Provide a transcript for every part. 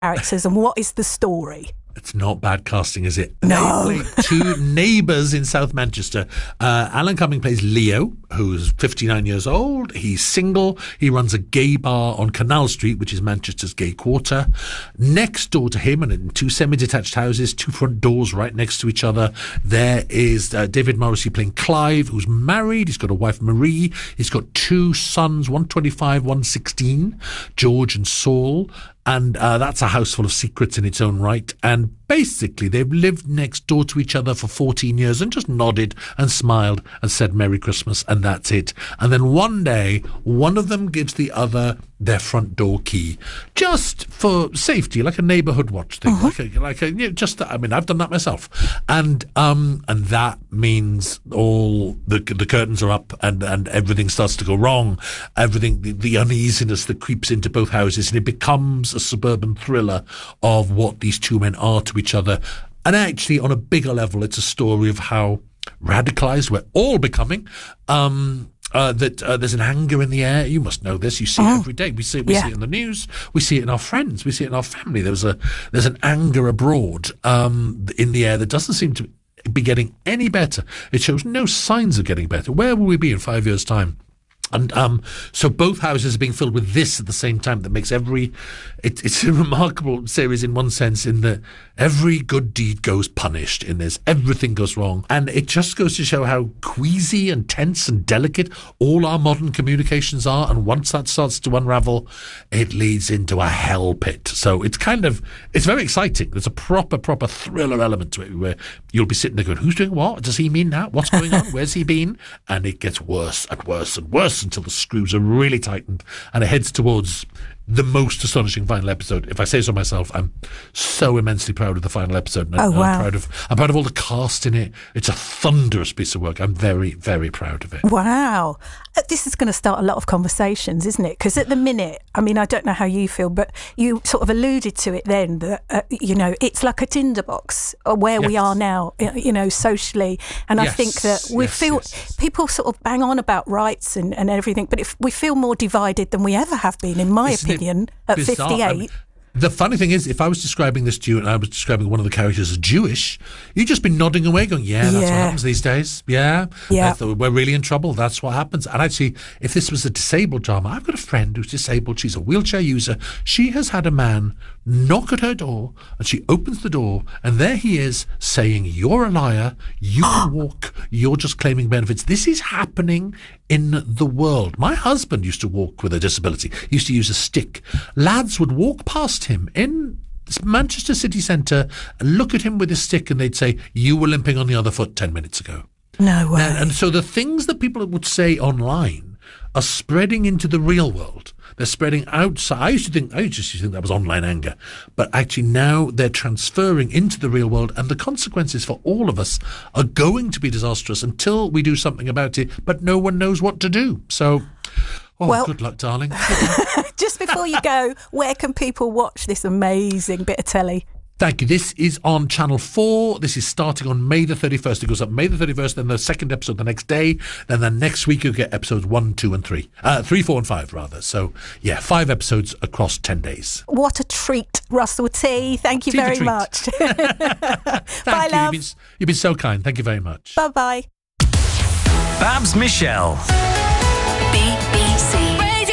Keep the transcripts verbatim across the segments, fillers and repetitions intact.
characters and what is the story? It's not bad casting, is it? No. They play two neighbours in South Manchester. Uh, Alan Cumming plays Leo, who's fifty-nine years old. He's single. He runs a gay bar on Canal Street, which is Manchester's gay quarter. Next door to him, and in two semi-detached houses, two front doors right next to each other, there is uh, David Morrissey playing Clive, who's married. He's got a wife, Marie. He's got two sons, one twenty-five, one sixteen, George and Saul. And uh, that's a house full of secrets in its own right. And basically, they've lived next door to each other for fourteen years and just nodded and smiled and said Merry Christmas, and that's it. And then one day, one of them gives the other their front door key, just for safety, like a neighbourhood watch thing, uh-huh. like a, like a, you know, just. I mean, I've done that myself, and um, and that means all the the curtains are up, and and everything starts to go wrong. Everything, the, the uneasiness that creeps into both houses, and it becomes a suburban thriller of what these two men are to each other. And actually, on a bigger level, it's a story of how radicalized we're all becoming. Um, uh, that uh, there's an anger in the air. You must know this. You see oh. it every day. We see it. We yeah. see it in the news. We see it in our friends. We see it in our family. There's a there's an anger abroad um, in the air that doesn't seem to be getting any better. It shows no signs of getting better. Where will we be in five years' time? And um, so both houses are being filled with this at the same time. That makes every... It, it's a remarkable series in one sense, in that every good deed goes punished in this. Everything goes wrong. And it just goes to show how queasy and tense and delicate all our modern communications are. And once that starts to unravel, it leads into a hell pit. So it's kind of... It's very exciting. There's a proper, proper thriller element to it, where you'll be sitting there going, who's doing what? Does he mean that? What's going on? Where's he been? And it gets worse and worse and worse until the screws are really tightened, and it heads towards the most astonishing final episode. If I say so myself, I'm so immensely proud of the final episode. And oh, I'm wow. proud of I'm proud of all the cast in it. It's a thunderous piece of work. I'm very, very proud of it. Wow. This is going to start a lot of conversations, isn't it? Because at the minute, I mean, I don't know how you feel, but you sort of alluded to it then, that, uh, you know, it's like a tinderbox where yes. we are now, you know, socially. And yes. I think that we yes, feel, yes. people sort of bang on about rights and, and everything, but if we feel more divided than we ever have been, in my Isn't opinion, at bizarre? fifty-eight. I mean, the funny thing is, if I was describing this to you and I was describing one of the characters as Jewish, you'd just be nodding away going, yeah, that's yeah. what happens these days. Yeah. yeah. We're really in trouble. That's what happens. And actually, if this was a disabled drama, I've got a friend who's disabled. She's a wheelchair user. She has had a man knock at her door, and she opens the door, and there he is saying, you're a liar. You can walk. You're just claiming benefits. This is happening in the world. My husband used to walk with a disability. He used to use a stick. Lads would walk past him in Manchester city centre and look at him with a stick, and they'd say, you were limping on the other foot ten minutes ago. No way. And, and so the things that people would say online are spreading into the real world. They're spreading outside. I used to think, I used to think that was online anger, but actually now they're transferring into the real world, and the consequences for all of us are going to be disastrous until we do something about it, but no one knows what to do. So, oh, well, good luck, darling. Just before you go, where can people watch this amazing bit of telly? Thank you. This is on Channel four. This is starting on May the thirty-first. It goes up May the thirty-first, then the second episode the next day. Then the next week you'll get episodes one, two, and three. Uh, three, four, and five, rather. So, yeah, five episodes across ten days. What a treat, Russell T. Thank you Tea very much. Thank Bye, you. love. You've been, you've been so kind. Thank you very much. Bye-bye. Babs Michelle. B B C.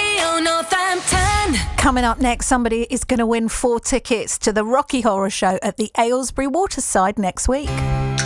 Coming up next, somebody is going to win four tickets to the Rocky Horror Show at the Aylesbury Waterside next week.